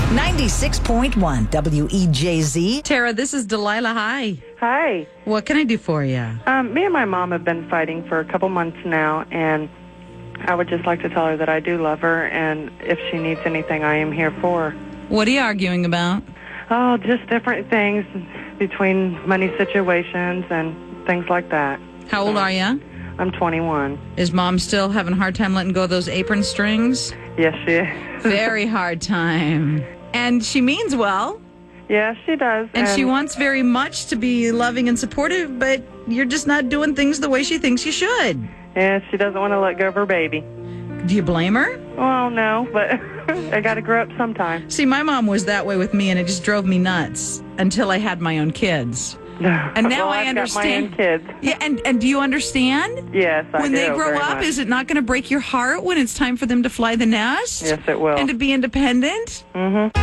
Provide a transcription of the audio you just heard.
96.1 WEJZ. Tara, this is Delilah. Hi. Hi. What can I do for you? Me and my mom have been fighting for a couple months now, and I would just like to tell her that I do love her, and if she needs anything, I am here for her. What are you arguing about? Oh, just different things between money situations and things like that. How old are you? I'm 21. Is Mom still having a hard time letting go of those apron strings? Yes, she is. Very hard time. And she means well. Yeah, she does. And she wants very much to be loving and supportive, but you're just not doing things the way she thinks you should. Yeah, she doesn't want to let go of her baby. Do you blame her? Well, no, but I got to grow up sometime. See, my mom was that way with me, and it just drove me nuts until I had my own kids. And now well, I understand. I've got my own kids. Yeah, and do you understand? Yes, I do. When they grow very up, much. is it not going to break your heart when it's time for them to fly the nest? Yes, it will. And to be independent? Mm-hmm.